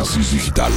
Éxtasis Digital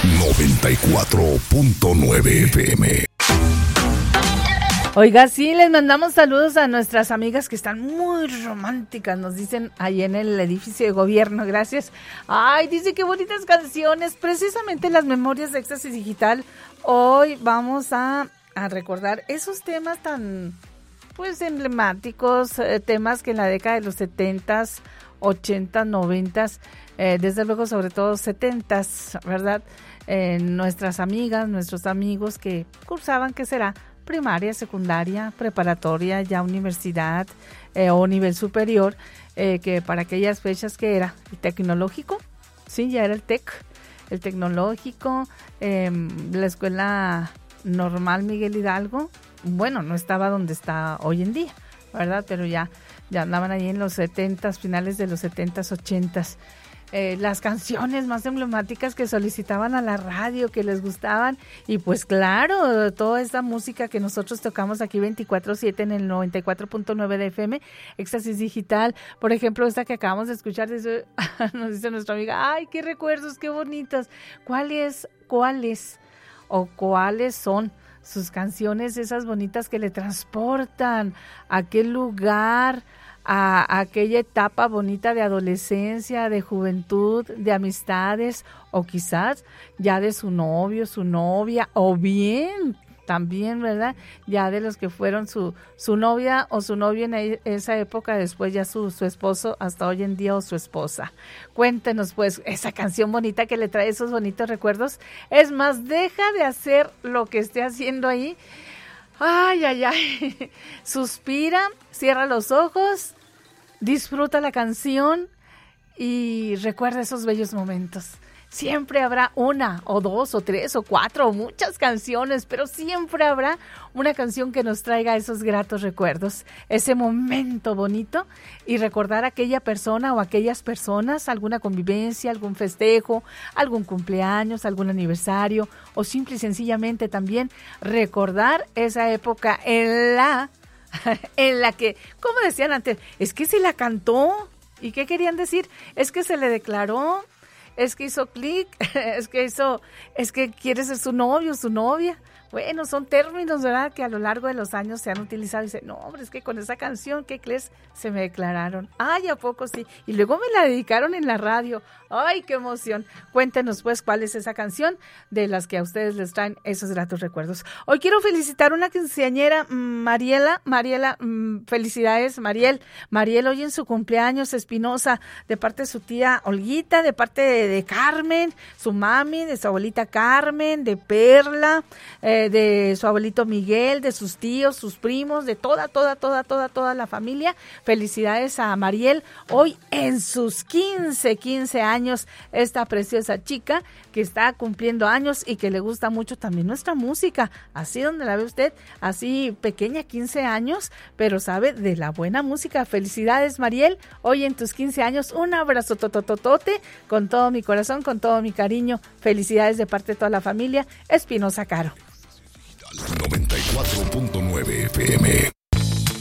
94.9 FM. Oiga, sí, les mandamos saludos a nuestras amigas que están muy románticas, nos dicen ahí en el edificio de gobierno, gracias. Ay, dice qué bonitas canciones, precisamente las memorias de Éxtasis Digital. Hoy vamos a recordar esos temas tan, pues, emblemáticos, temas que en la década de los 70s, 80s, 90s, desde luego sobre todo 70s, ¿verdad? Nuestras amigas, nuestros amigos que cursaban, ¿qué será? Primaria, secundaria, preparatoria, ya universidad o nivel superior, que para aquellas fechas que era el tecnológico, sí, ya era el tecnológico, la escuela normal Miguel Hidalgo, bueno, no estaba donde está hoy en día, ¿verdad? Pero ya andaban ahí en los 70s, finales de los 70s, 80s. Las canciones más emblemáticas que solicitaban a la radio, que les gustaban, y pues claro, toda esta música que nosotros tocamos aquí 24/7 en el 94.9 de FM, Éxtasis Digital, por ejemplo, esta que acabamos de escuchar, nos dice nuestra amiga, ay, qué recuerdos, qué bonitas, ¿cuáles son sus canciones, esas bonitas que le transportan a aquel lugar, a aquella etapa bonita de adolescencia, de juventud, de amistades, o quizás ya de su novio, su novia, o bien también, ¿verdad? Ya de los que fueron su novia o su novio en esa época, después ya su esposo hasta hoy en día, o su esposa. Cuéntenos pues esa canción bonita que le trae esos bonitos recuerdos. Es más, deja de hacer lo que esté haciendo ahí. Ay, ay, ay, suspira, cierra los ojos, disfruta la canción y recuerda esos bellos momentos. Siempre habrá una, o dos, o tres, o cuatro, o muchas canciones, pero siempre habrá una canción que nos traiga esos gratos recuerdos, ese momento bonito, y recordar a aquella persona o aquellas personas, alguna convivencia, algún festejo, algún cumpleaños, algún aniversario, o simple y sencillamente también recordar esa época en la que, como decían antes, es que se la cantó. ¿Y qué querían decir? Es que se le declaró, es que hizo clic, es que quiere ser su novio, su novia. Bueno, son términos, ¿verdad?, que a lo largo de los años se han utilizado. Y dicen, no, hombre, es que con esa canción, ¿qué crees? Se me declararon. Ay, ¿a poco sí? Y luego me la dedicaron en la radio. Ay, qué emoción. Cuéntenos, pues, cuál es esa canción de las que a ustedes les traen esos gratos recuerdos. Hoy quiero felicitar a una quinceañera, Mariela, felicidades, Mariel, hoy en su cumpleaños, Espinosa, de parte de su tía Olguita, de parte de Carmen, su mami, de su abuelita Carmen, de Perla, de su abuelito Miguel, de sus tíos, sus primos, de toda la familia. Felicidades a Mariel, hoy en sus 15 años, esta preciosa chica que está cumpliendo años y que le gusta mucho también nuestra música, así donde la ve usted, así pequeña, 15 años, pero sabe de la buena música. Felicidades, Mariel, hoy en tus 15 años, un abrazo totototote, con todo mi corazón, con todo mi cariño. Felicidades de parte de toda la familia Espinosa Caro. 94.9 FM.